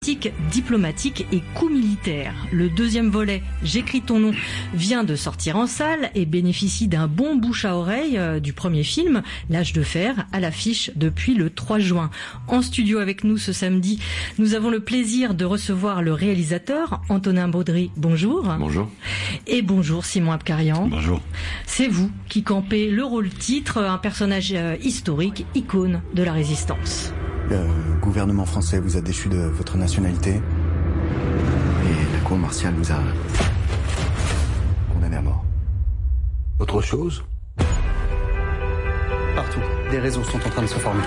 Diplomatique et coup militaire. Le deuxième volet, J'écris ton nom, vient de sortir en salle et bénéficie d'un bon bouche à oreille du premier film, L'âge de fer, à l'affiche depuis le 3 juin. En studio avec nous ce samedi, nous avons le plaisir de recevoir le réalisateur, Antonin Baudry. Bonjour. Bonjour. Et bonjour Simon Abkarian. Bonjour. C'est vous qui campez le rôle titre, un personnage historique, icône de la résistance. Le gouvernement français vous a déchu de votre nationalité et la cour martiale vous a condamné à mort. Autre chose ? Partout, des réseaux sont en train de se former.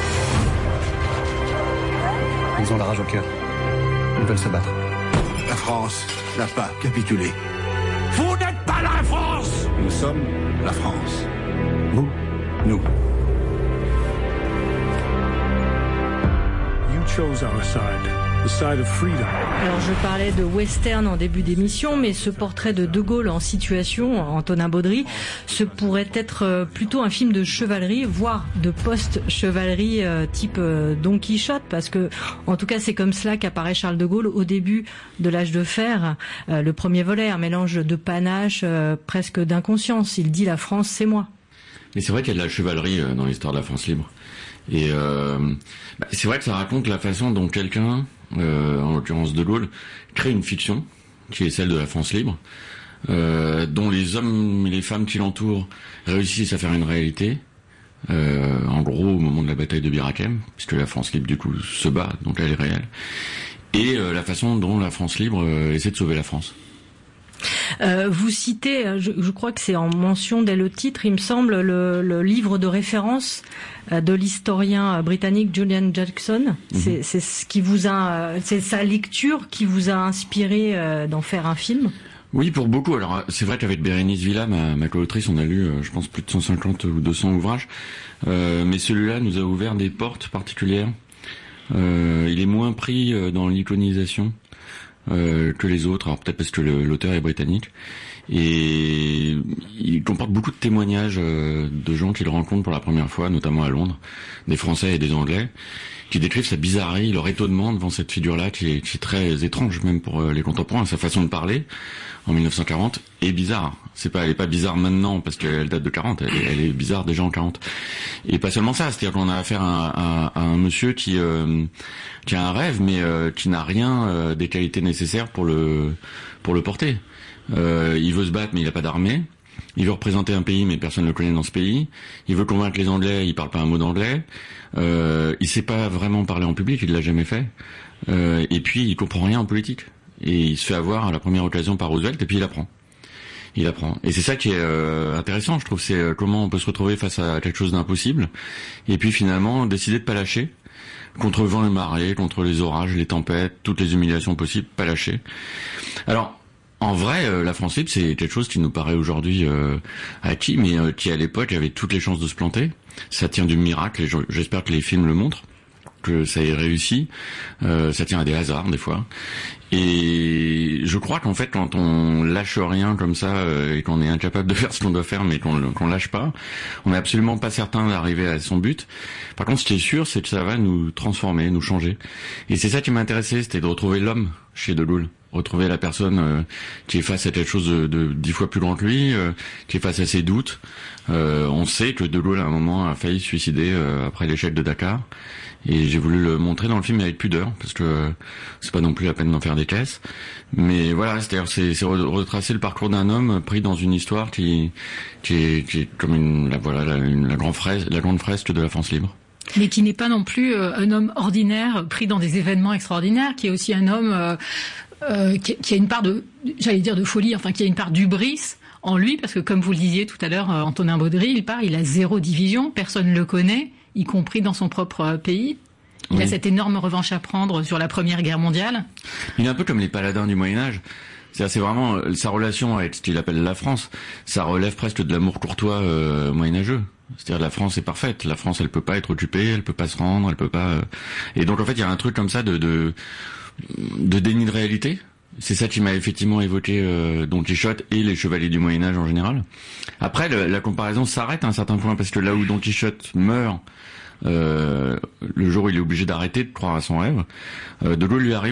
Ils ont la rage au cœur. Ils veulent se battre. La France n'a pas capitulé. Vous n'êtes pas la France ! Nous sommes la France. Vous ? Nous. Chose our side, the side of freedom. Alors je parlais de western en début d'émission, mais ce portrait de De Gaulle en situation, Antonin Baudry, ce pourrait être plutôt un film de chevalerie, voire de post-chevalerie type Don Quichotte, parce que en tout cas c'est comme cela qu'apparaît Charles de Gaulle au début de l'âge de fer, le premier volet, un mélange de panache, presque d'inconscience. Il dit la France c'est moi. Mais c'est vrai qu'il y a de la chevalerie dans l'histoire de la France libre. Et c'est vrai que ça raconte la façon dont quelqu'un, en l'occurrence De Gaulle, crée une fiction, qui est celle de la France libre, dont les hommes et les femmes qui l'entourent réussissent à faire une réalité, en gros au moment de la bataille de Bir Hakeim, puisque la France libre du coup se bat, donc elle est réelle, et la façon dont la France libre essaie de sauver la France. Vous citez, je crois que c'est en mention dès le titre, il me semble, le livre de référence de l'historien britannique Julian Jackson. C'est ce qui vous a, c'est sa lecture qui vous a inspiré d'en faire un film. Oui, pour beaucoup. Alors, c'est vrai qu'avec Bérénice Villa, ma co-autrice, on a lu, je pense, plus de 150 ou 200 ouvrages. Mais celui-là nous a ouvert des portes particulières. Il est moins pris dans l'iconisation que les autres, alors peut-être parce que l'auteur est britannique, et il comporte beaucoup de témoignages de gens qu'il rencontre pour la première fois, notamment à Londres, des Français et des Anglais, qui décrivent sa bizarrerie, leur étonnement devant cette figure-là qui est très étrange même pour les contemporains. Sa façon de parler en 1940 est bizarre. Elle est pas bizarre maintenant parce qu'elle date de 40, elle est bizarre déjà en 40. Et pas seulement ça, c'est-à-dire qu'on a affaire à un monsieur qui a un rêve mais qui n'a rien des qualités nécessaires pour le porter. Il veut se battre mais il a pas d'armée. Il veut représenter un pays, mais personne ne le connaît dans ce pays. Il veut convaincre les Anglais, il parle pas un mot d'anglais. Il sait pas vraiment parler en public, il l'a jamais fait. Et puis, il comprend rien en politique. Et il se fait avoir à la première occasion par Roosevelt, et puis il apprend. Et c'est ça qui est intéressant, je trouve, c'est comment on peut se retrouver face à quelque chose d'impossible. Et puis finalement, décider de pas lâcher. Contre vent et marée, contre les orages, les tempêtes, toutes les humiliations possibles, pas lâcher. Alors, en vrai, la France libre, c'est quelque chose qui nous paraît aujourd'hui acquis, mais qui à l'époque avait toutes les chances de se planter. Ça tient du miracle, et j'espère que les films le montrent, que ça ait réussi. Ça tient à des hasards, des fois. Et je crois qu'en fait, quand on lâche rien comme ça, et qu'on est incapable de faire ce qu'on doit faire, mais qu'on lâche pas, on n'est absolument pas certain d'arriver à son but. Par contre, ce qui est sûr, c'est que ça va nous transformer, nous changer. Et c'est ça qui m'intéressait, c'était de retrouver l'homme chez De Gaulle. Retrouver la personne qui est face à quelque chose de 10 fois plus grand que lui, qui est face à ses doutes. On sait que De Gaulle à un moment a failli se suicider après l'échec de Dakar, et j'ai voulu le montrer dans le film avec pudeur parce que c'est pas non plus la peine d'en faire des caisses. Mais voilà, c'est retracer le parcours d'un homme pris dans une histoire qui est comme la grande fresque de la France libre. Mais qui n'est pas non plus un homme ordinaire pris dans des événements extraordinaires, qui est aussi un homme qui a une part de, j'allais dire de folie, enfin qui a une part d'hubris en lui, parce que comme vous le disiez tout à l'heure, Antonin Baudry, il a 0 division, personne ne le connaît, y compris dans son propre pays. Il a cette énorme revanche à prendre sur la Première Guerre mondiale. Il est un peu comme les paladins du Moyen-Âge. C'est vraiment sa relation avec ce qu'il appelle la France, ça relève presque de l'amour courtois moyenâgeux. C'est-à-dire la France est parfaite, la France elle peut pas être occupée, elle peut pas se rendre, elle peut pas. Et donc en fait il y a un truc comme ça de déni de réalité. C'est ça qui m'a effectivement évoqué Don Quichotte et les chevaliers du Moyen-Âge en général. Après la comparaison s'arrête à un certain point parce que là où Don Quichotte meurt, le jour où il est obligé d'arrêter de croire à son rêve, De Gaulle lui arrive